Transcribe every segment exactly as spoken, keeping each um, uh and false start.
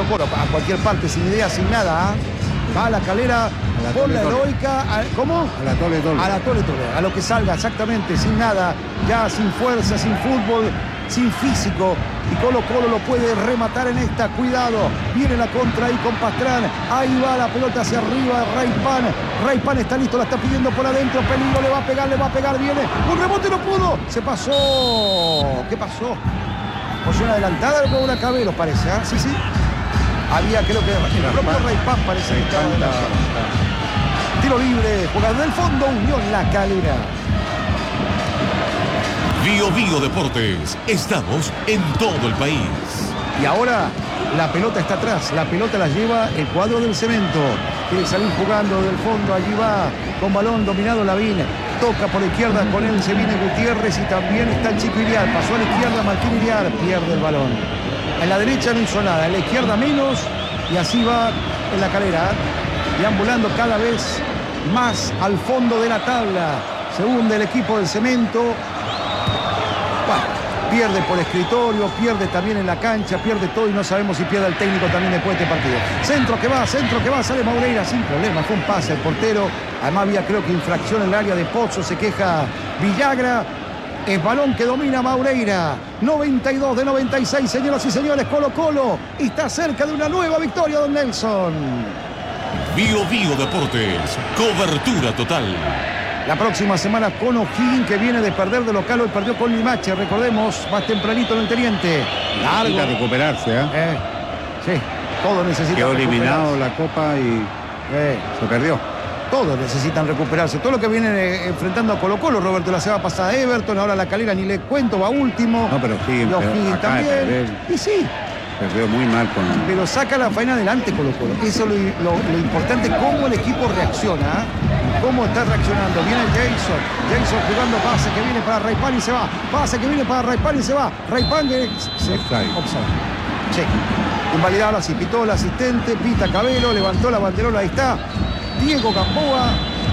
Colo Colo, a cualquier parte, sin idea, sin nada. ¿eh? Va a la Calera por la heroica. A, ¿Cómo? A la Tole Tole. A la Tole Tole. A lo que salga, exactamente, sin nada. Ya sin fuerza, sin fútbol, sin físico. Y Colo Colo lo puede rematar en esta. Cuidado. Viene la contra ahí con Pastrán. Ahí va la pelota hacia arriba. Raypan. Raypan está listo, la está pidiendo por adentro. Peligro, le va a pegar, le va a pegar. Viene. Un rebote, no pudo. Se pasó. ¿Qué pasó? Pues una adelantada con una Cabello, parece. ¿eh? Sí, sí. Había, creo que el propio Raypan parece que estaba adelantado. Tiro libre, jugada del fondo, Unión La Calera. Bio Bio Deportes, estamos en todo el país. Y ahora la pelota está atrás, la pelota la lleva el cuadro del Cemento. Quiere salir jugando del fondo, allí va con balón dominado Lavín. Toca por la izquierda, con él se viene Gutiérrez y también está el chico Iriar. Pasó a la izquierda Martín Iriar, pierde el balón. En la derecha no hizo nada, en la izquierda menos, y así va en La Calera, deambulando cada vez más al fondo de la tabla. Se hunde el equipo del Cemento. Bueno, pierde por escritorio, pierde también en la cancha, pierde todo y no sabemos si pierde el técnico también después de este partido. Centro que va, centro que va, sale Maureira sin problema, fue un pase el portero. Además había creo que infracción en el área de Pozo, se queja Villagra. Es balón que domina Maureira. noventa y dos de noventa y seis, señoras y señores. Colo Colo está cerca de una nueva victoria, don Nelson. Bio Bio Deportes, cobertura total. La próxima semana con O'Higgins, que viene de perder de local. Hoy perdió con Limache, recordemos, más tempranito en el Teniente. Largo. Necesita recuperarse, ¿eh? eh sí, todo necesita Quedó eliminado recuperarse. la Copa y Eh. se perdió. Todos necesitan recuperarse. Todo lo que vienen eh, enfrentando a Colo Colo, Roberto, la semana pasada Everton, ahora La Calera ni le cuento, va último. No, pero sí, Los Higgins acaba de también. perder. Y sí, Perdió muy mal con... pero saca la faena adelante Colo Colo. Eso es lo, lo, lo importante, cómo el equipo reacciona, ¿eh? Cómo está reaccionando. Viene Jason, Jason jugando pase que viene para Raypan y se va. Pase que viene para Raypan y se va. Raypan que se... Offside. Offside. Sí. Invalidado, así pitó el asistente, pita Cabello, levantó la banderola, ahí está. Diego Gamboa.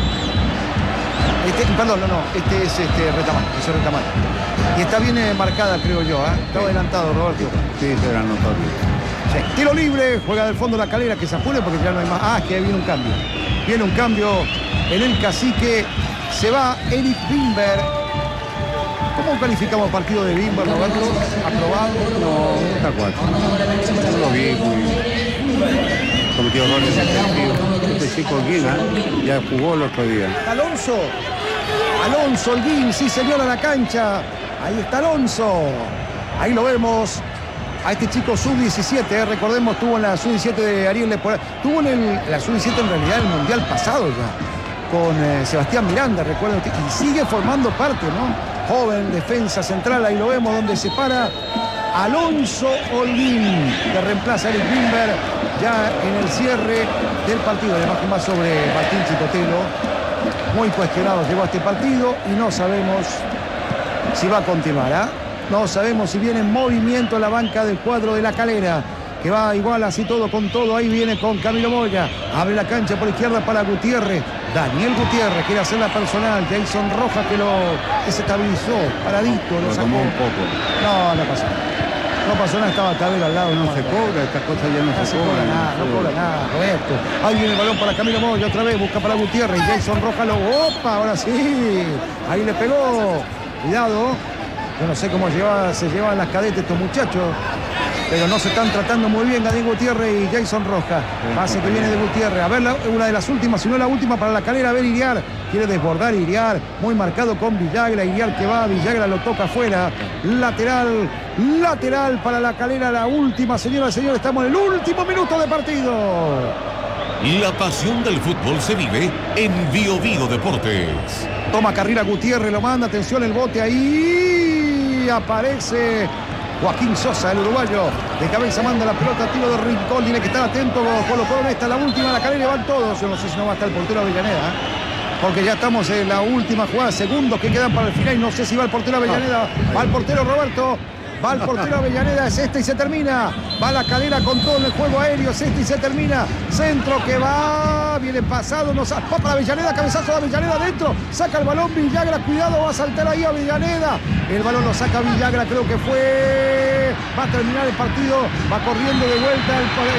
Este, perdón, no, no, este es este Retamal, eso es Retamal. Y está bien eh, marcada, creo yo, ¿eh? Está Sí. adelantado, Roberto. Sí, será notorio. Sí. Tiro libre, juega del fondo La Calera, que se apure porque ya no hay más. Ah, es que viene un cambio. Viene un cambio en el Cacique. Se va Eric Wimber. ¿Cómo calificamos el partido de Wimber, Roberto? ¿Aprobado? No, está cuatro. No lo vi muy... Cometió errores defensivos. Este chico Guina ya jugó el otro día. Alonso. Alonso Holguín, sí señor, a la cancha. Ahí está Alonso. Ahí lo vemos. A este chico sub diecisiete, eh, recordemos, tuvo en la sub diecisiete de Ariel Leporello. Tuvo en el, la sub diecisiete en realidad el mundial pasado ya. Con eh, Sebastián Miranda, recuerden usted. Y sigue formando parte, ¿no? Joven, defensa central, ahí lo vemos donde se para Alonso Holguín, que reemplaza a Eric Wimber ya en el cierre del partido. Además que más sobre Martín Chicotelo. Muy cuestionado llegó a este partido y no sabemos si va a continuar. ¿eh? No sabemos si viene en movimiento la banca del cuadro de La Calera, que va igual así todo con todo. Ahí viene con Camilo Moya. Abre la cancha por izquierda para Gutiérrez. Daniel Gutiérrez quiere hacer la personal. Jason Rojas que lo desestabilizó. Paradito, lo, Lo sacó. tomó un poco. No, no pasó. No pasó nada, estaba Cabello al lado. No se cobra, estas cosas ya no, No se se cobra cobran. nada, no cobra nada, Roberto. Ahí viene el balón para Camilo Moya, otra vez, busca para Gutiérrez. Y Jason Rojas lo... ¡Opa! Ahora sí. Ahí le pegó. Cuidado. Yo no sé cómo lleva, se llevan las cadetes estos muchachos, pero no se están tratando muy bien Daniel Gutiérrez y Jason Rojas. Pase que viene de Gutiérrez. A ver, la, una de las últimas, si no la última para La Calera. A ver, Iriar. Quiere desbordar Iriar. Muy marcado con Villagra. Iriar que va, Villagra lo toca afuera. Lateral, lateral para La Calera. La última, señoras y señores. Estamos en el último minuto de partido. La pasión del fútbol se vive en Bio Bio Deportes. Toma carrera Gutiérrez, lo manda. Atención el bote ahí. Aparece Joaquín Sosa, el uruguayo. De cabeza manda la pelota, tiro de rincón. Tiene que estar atento. Colo Colo, esta la última. La Calera van todos. Yo no sé si no va a estar el portero Avellaneda, porque ya estamos en la última jugada. Segundos que quedan para el final. Y no sé si va el portero Avellaneda. Va el portero Roberto. Va el portero Avellaneda, es este y se termina. Va La Calera con todo en el juego aéreo, es este y se termina. Centro que va, viene pasado, no va para Avellaneda, cabezazo de Avellaneda adentro. Saca el balón Villagra, cuidado, va a saltar ahí Avellaneda. El balón lo saca Villagra, creo que fue. Va a terminar el partido, va corriendo de vuelta el